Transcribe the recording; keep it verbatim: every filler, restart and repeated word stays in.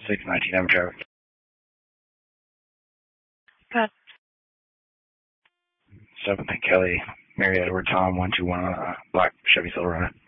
six nineteen Amber traffic. Good. seventh and Kelly, Mary Edward Tom, one two one, uh, black Chevy Silverado.